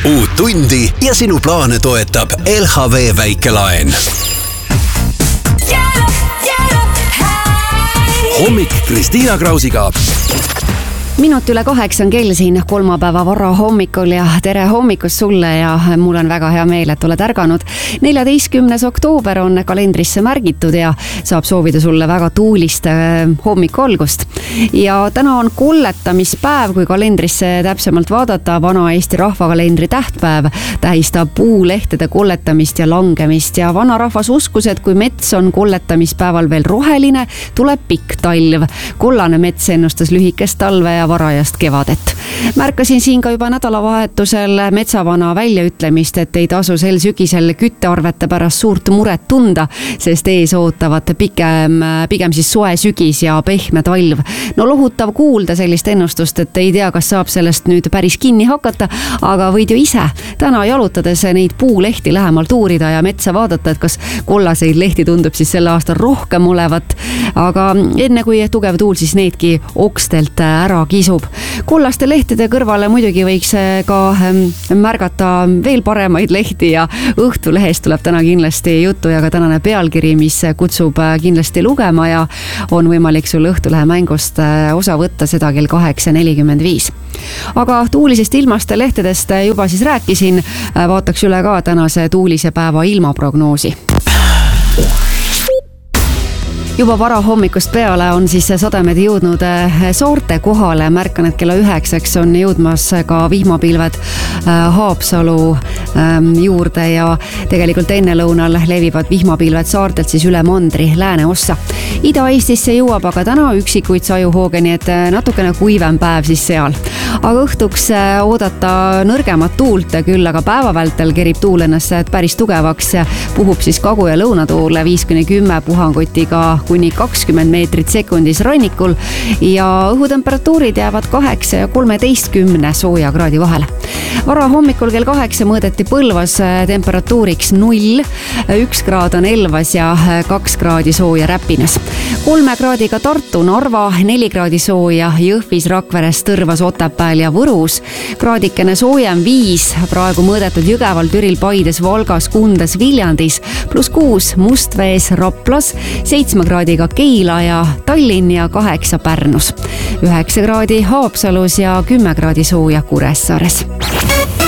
uut tundi ja sinu plaane toetab LHV väikelaen. Hommik Kristiina Krausiga. Minut üle 8 on kell siin kolmapäeva varahommikul ja tere hommikust sulle ja mul on väga hea meel, et oled ärganud. 14. oktoober on kalendrisse märgitud ja saab soovida sulle väga tuulist hommiku algust. Ja täna on kolletamispäev, kui kalendrisse täpsemalt vaadata. Vana Eesti rahvakalendri tähtpäev tähistab puulehtede kolletamist ja langemist ja vana rahvas uskus, et kui mets on kolletamispäeval veel roheline, tuleb pikk talv. Kollane mets ennustas lühikest talve ja varajast kevadet. Märkasin siin ka juba nädalavahetusel metsavana väljaütlemist, et ei tasu sel sügisel küttearvete pärast suurt muret tunda, sest ees ootavad pigem siis soe sügis ja pehme talv. No lohutav kuulda sellist ennustust, et ei tea, kas saab sellest nüüd päris kinni hakata, aga võid ju ise täna jalutades neid puulehti lähemalt uurida ja metsa vaadata, et kas kollaseid lehti tundub siis sel aastal rohkem olevat. Aga enne kui tugev tuul siis needki okstelt ära kisub. Kollaste lehtede kõrvale muidugi võiks ka märgata veel paremaid lehti ja Õhtulehest tuleb täna kindlasti juttu ja ka tänane pealkiri, mis kutsub kindlasti lugema ja on võimalik sul Õhtulehe mängust osa võtta seda kell 8.45. Aga tuulisest ilmast lehtedest juba siis rääkisin, vaataks üle ka tänase tuulise päeva ilmaprognoosi. Juba varahommikust peale on siis sademed jõudnud saarte kohale. Märkan, et kella 9 on jõudmas ka vihmapilved Haapsalu juurde ja tegelikult ennelõunal levivad vihmapilved saartelt siis üle mandri lääneossa. Ida-Eestisse jõuab aga täna üksikuid sajuhooge, nii et natukene kuivem päev siis seal. Aga õhtuks oodata nõrgemat tuult, küll aga päeva vältel kerib tuul ennast päris tugevaks. Puhub siis kagu- ja lõunatuul 5-10 puhangotiga kuni 20 meetrit sekundis rannikul ja õhutemperatuurid jäävad 8 ja 13 sooja kraadi vahele. Varahommikul kell 8 mõõdeti Põlvas temperatuuriks 0, 1 kraad on Elvas ja 2 kraadi sooja Räpinas. 3 kraadiga Tartu, Narva, 4 kraadi sooja Jõhvis, Rakveres, Tõrvas, Otepääl ja Võrus. Kraadikene soojem 5, praegu mõõdetud Jõgeval, Türil, Paides, Valgas, Kundas, Viljandis, +6 Mustvees, Raplas, 7 kraadiga Keila ja Tallinn ja 8 Pärnus. 9 kraadi Haapsalus ja 10 kraadi sooja Kuressaares.